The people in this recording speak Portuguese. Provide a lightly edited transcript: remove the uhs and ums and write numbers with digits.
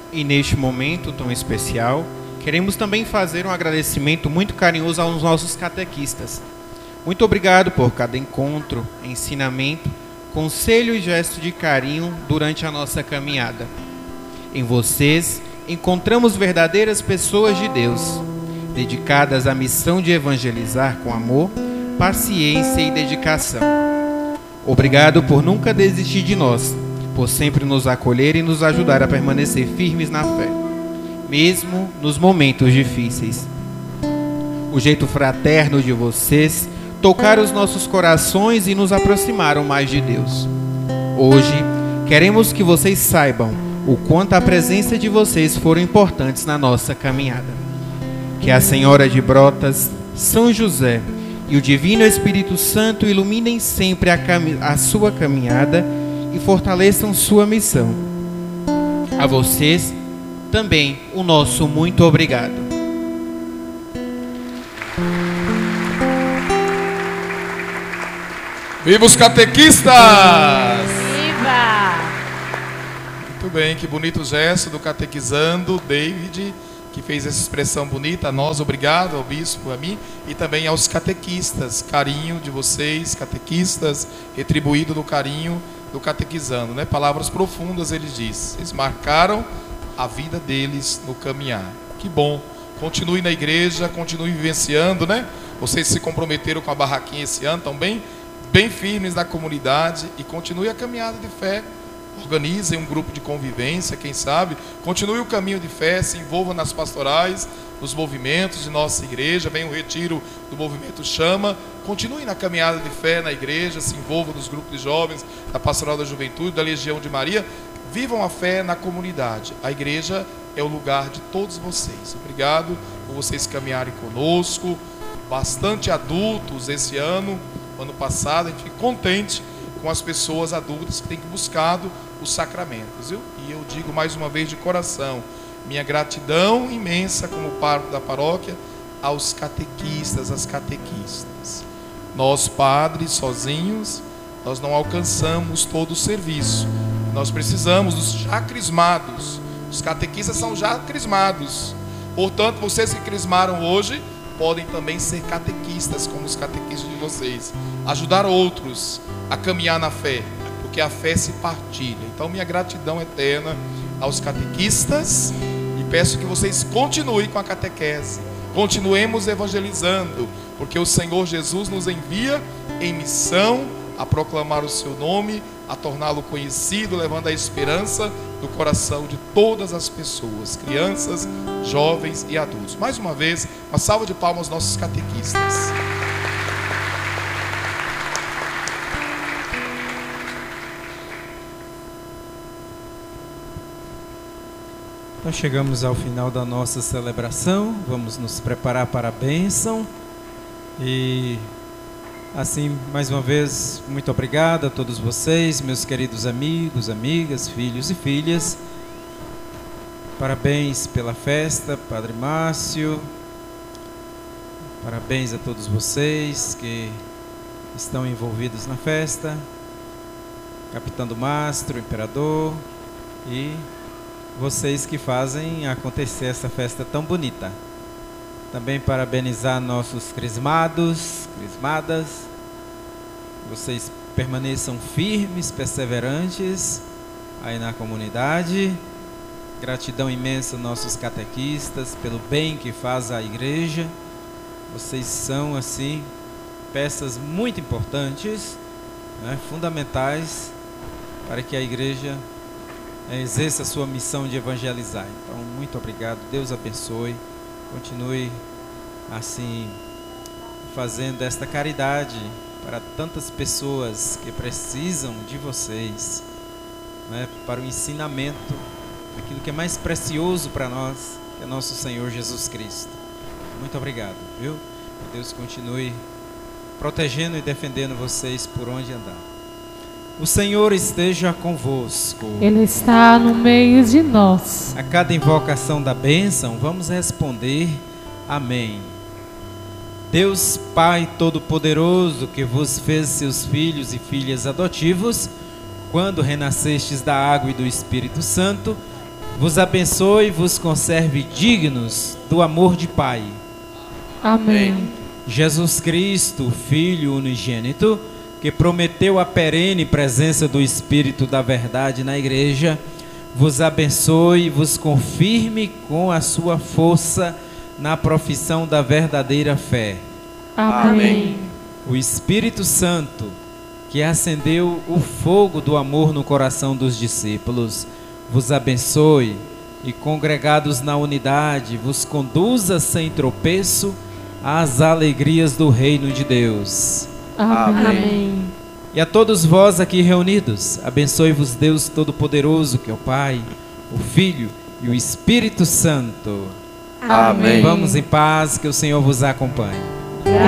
E neste momento tão especial, queremos também fazer um agradecimento muito carinhoso aos nossos catequistas. Muito obrigado por cada encontro, ensinamento, conselho e gesto de carinho durante a nossa caminhada. Em vocês, encontramos verdadeiras pessoas de Deus, dedicadas à missão de evangelizar com amor, paciência e dedicação. Obrigado por nunca desistir de nós, por sempre nos acolher e nos ajudar a permanecer firmes na fé, mesmo nos momentos difíceis. O jeito fraterno de vocês tocaram os nossos corações e nos aproximaram mais de Deus. Hoje, queremos que vocês saibam o quanto a presença de vocês foram importantes na nossa caminhada. Que a Senhora de Brotas, São José e o Divino Espírito Santo iluminem sempre a sua caminhada e fortaleçam sua missão. A vocês também o nosso muito obrigado. Viva os catequistas! Viva! Muito bem, que bonito gesto do catequizando, David, que fez essa expressão bonita. A nós, obrigado ao bispo, a mim e também aos catequistas. Carinho de vocês, catequistas, retribuído no carinho do catequizando, né? Palavras profundas, ele diz. Eles marcaram a vida deles no caminhar. Que bom. Continue na igreja, continue vivenciando, né? Vocês se comprometeram com a barraquinha esse ano, estão bem firmes na comunidade, e continue a caminhada de fé. Organizem um grupo de convivência, quem sabe. Continue o caminho de fé, se envolva nas pastorais, nos movimentos de nossa igreja. Vem o retiro do movimento Chama. Continue na caminhada de fé na igreja, se envolva nos grupos de jovens, da Pastoral da Juventude, da Legião de Maria. Vivam a fé na comunidade. A igreja é o lugar de todos vocês. Obrigado por vocês caminharem conosco. Bastante adultos esse ano. Ano passado, a gente fica contente com as pessoas adultas que têm buscado os sacramentos, viu? E eu digo mais uma vez de coração, minha gratidão imensa como pároco da paróquia aos catequistas, às catequistas. Nós, padres, sozinhos, nós não alcançamos todo o serviço. Nós precisamos dos já crismados. Os catequistas são já crismados. Portanto, vocês que crismaram hoje podem também ser catequistas, como os catequistas de vocês. Ajudar outros a caminhar na fé, porque a fé se partilha. Então, minha gratidão eterna aos catequistas, e peço que vocês continuem com a catequese. Continuemos evangelizando, porque o Senhor Jesus nos envia em missão a proclamar o seu nome, a torná-lo conhecido, levando a esperança do coração de todas as pessoas, crianças, jovens e adultos. Mais uma vez, uma salva de palmas aos nossos catequistas. Nós chegamos ao final da nossa celebração, vamos nos preparar para a bênção. E assim, mais uma vez, muito obrigado a todos vocês, meus queridos amigos, amigas, filhos e filhas. Parabéns pela festa, Padre Márcio. Parabéns a todos vocês que estão envolvidos na festa. Capitão do Mastro, Imperador e vocês que fazem acontecer essa festa tão bonita. Também parabenizar nossos crismados, crismadas. Vocês permaneçam firmes, perseverantes aí na comunidade. Gratidão imensa aos nossos catequistas pelo bem que faz à igreja. Vocês são, assim, peças muito importantes, né, fundamentais para que a igreja exerça a sua missão de evangelizar. Então, muito obrigado, Deus abençoe. Continue assim fazendo esta caridade para tantas pessoas que precisam de vocês, né, para o ensinamento daquilo que é mais precioso para nós, que é nosso Senhor Jesus Cristo. Muito obrigado, viu? Que Deus continue protegendo e defendendo vocês por onde andar. O Senhor esteja convosco. Ele está no meio de nós. A cada invocação da bênção, vamos responder amém. Deus Pai Todo-Poderoso, que vos fez seus filhos e filhas adotivos, quando renascestes da água e do Espírito Santo, vos abençoe e vos conserve dignos do amor de Pai. Amém. Jesus Cristo, Filho unigênito, que prometeu a perene presença do Espírito da verdade na igreja, vos abençoe e vos confirme com a sua força na profissão da verdadeira fé. Amém. O Espírito Santo, que acendeu o fogo do amor no coração dos discípulos, vos abençoe e, congregados na unidade, vos conduza sem tropeço às alegrias do reino de Deus. Amém. E a todos vós aqui reunidos, abençoe-vos Deus Todo-Poderoso, que é o Pai, o Filho e o Espírito Santo. Amém. Vamos em paz, que o Senhor vos acompanhe.